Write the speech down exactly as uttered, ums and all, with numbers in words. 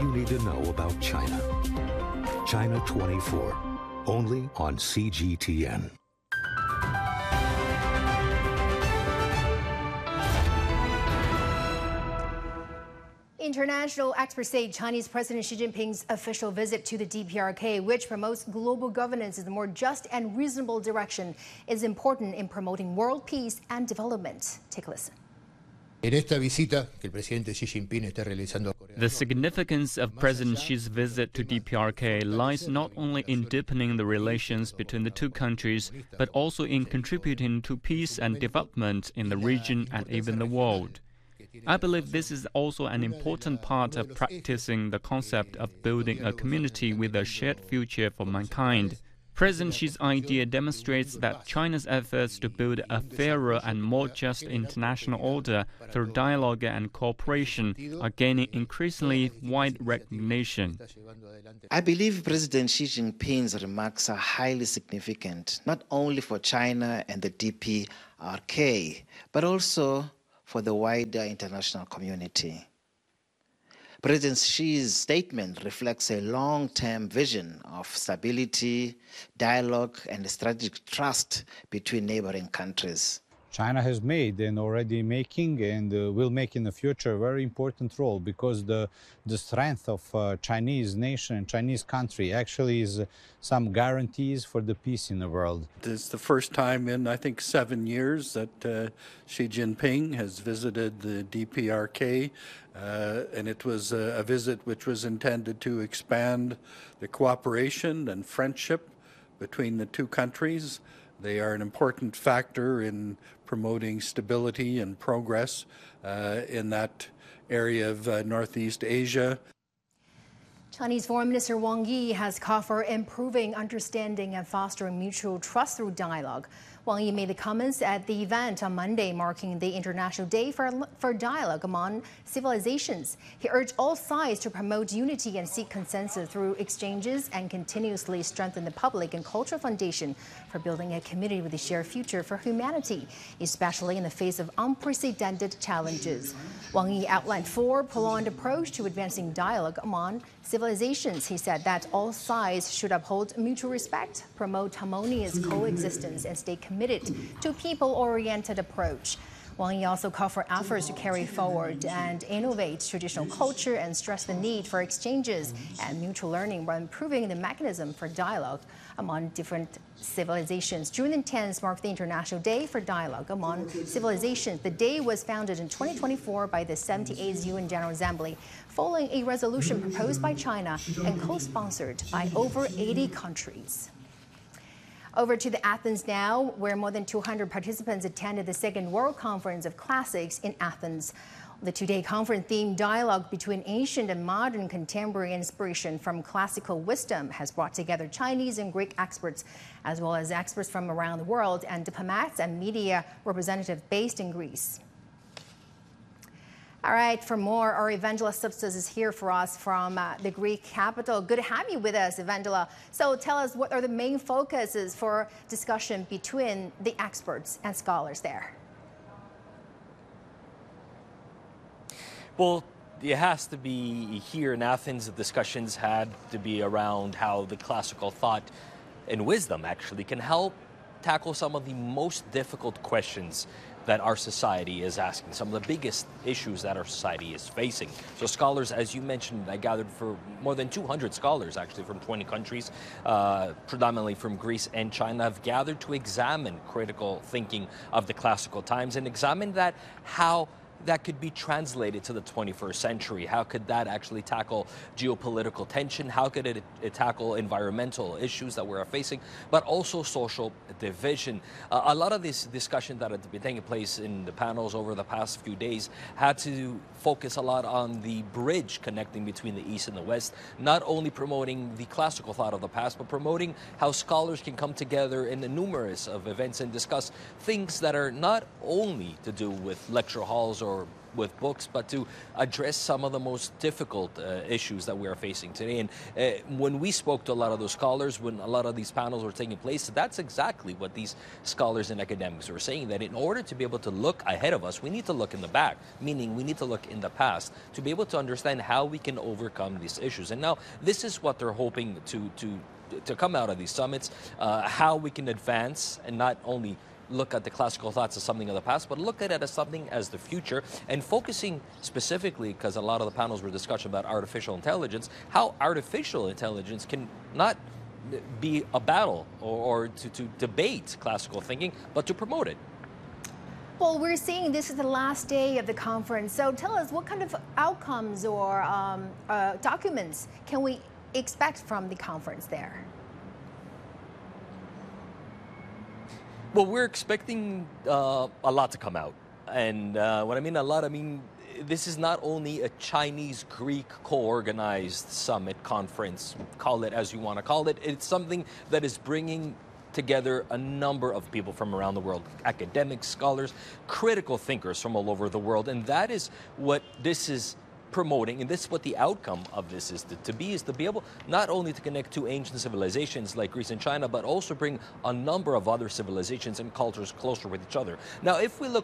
you need to know about China. China twenty-four, only on C G T N. International experts say Chinese President Xi Jinping's official visit to the D P R K, which promotes global governance in a more just and reasonable direction, is important in promoting world peace and development. Take a listen. The significance of President Xi's visit to D P R K lies not only in deepening the relations between the two countries, but also in contributing to peace and development in the region and even the world. I believe this is also an important part of practicing the concept of building a community with a shared future for mankind. President Xi's idea demonstrates that China's efforts to build a fairer and more just international order through dialogue and cooperation are gaining increasingly wide recognition. I believe President Xi Jinping's remarks are highly significant, not only for China and the D P R K, but also for the wider international community. President Xi's statement reflects a long-term vision of stability, dialogue, and strategic trust between neighboring countries. China has made and already making and uh, will make in the future a very important role, because the, the strength of uh, Chinese nation and Chinese country actually is uh, some guarantees for the peace in the world. It's the first time in, I think, seven years that uh, Xi Jinping has visited the D P R K, uh, and it was a, a visit which was intended to expand the cooperation and friendship between the two countries. They are an important factor in promoting stability and progress uh, in that area of uh, Northeast Asia. Chinese Foreign Minister Wang Yi has called for improving understanding and fostering mutual trust through dialogue. Wang Yi made the comments at the event on Monday, marking the International Day for, for Dialogue Among Civilizations. He urged all sides to promote unity and seek consensus through exchanges and continuously strengthen the public and cultural foundation for building a community with a shared future for humanity, especially in the face of unprecedented challenges. Wang Yi outlined four prolonged approach to advancing dialogue among civilizations. He said that all sides should uphold mutual respect, promote harmonious coexistence, and stay committed to a people-oriented approach. Wang Yi also called for efforts to carry forward and innovate traditional culture and stressed the need for exchanges and mutual learning while improving the mechanism for dialogue among different civilizations. June tenth marked the International Day for Dialogue Among Civilizations. The day was founded in twenty twenty-four by the seventy-eighth U N General Assembly, following a resolution proposed by China and co-sponsored by over eighty countries. Over to the Athens now, where more than two hundred participants attended the Second World Conference of Classics in Athens. The two-day conference themed dialogue between ancient and modern contemporary inspiration from classical wisdom has brought together Chinese and Greek experts, as well as experts from around the world and diplomats and media representatives based in Greece. All right, for more, our Evangela Substas is here for us from uh, the Greek capital. Good to have you with us, Evangela. So tell us, what are the main focuses for discussion between the experts and scholars there? Well, it has to be here in Athens. The discussions had to be around how the classical thought and wisdom actually can help tackle some of the most difficult questions that our society is asking, some of the biggest issues that our society is facing. So scholars, as you mentioned, I gathered for more than two hundred scholars actually from twenty countries, uh, predominantly from Greece and China, have gathered to examine critical thinking of the classical times and examine that how that could be translated to the twenty-first century. How could that actually tackle geopolitical tension? How could it, it tackle environmental issues that we're facing, but also social division? Uh, a lot of this discussion that had been taking place in the panels over the past few days had to focus a lot on the bridge connecting between the East and the West, not only promoting the classical thought of the past, but promoting how scholars can come together in the numerous of events and discuss things that are not only to do with lecture halls or or with books, but to address some of the most difficult uh, issues that we are facing today. And uh, when we spoke to a lot of those scholars, when a lot of these panels were taking place, that's exactly what these scholars and academics were saying, that in order to be able to look ahead of us, we need to look in the back, meaning we need to look in the past to be able to understand how we can overcome these issues. And now this is what they're hoping to, to, to come out of these summits, uh, how we can advance and not only look at the classical thoughts as something of the past, but look at it as something as the future, and focusing specifically, because a lot of the panels were discussion about artificial intelligence, how artificial intelligence can not be a battle or, or to, to debate classical thinking, but to promote it. Well, we're seeing this is the last day of the conference, so tell us what kind of outcomes or um, uh, documents can we expect from the conference there? Well, we're expecting uh, a lot to come out. And uh, what I mean a lot, I mean, this is not only a Chinese-Greek co-organized summit conference, call it as you want to call it. It's something that is bringing together a number of people from around the world, academics, scholars, critical thinkers from all over the world. And that is what this is promoting, and this is what the outcome of this is to, to be, is to be able not only to connect two ancient civilizations like Greece and China, but also bring a number of other civilizations and cultures closer with each other. Now, if we look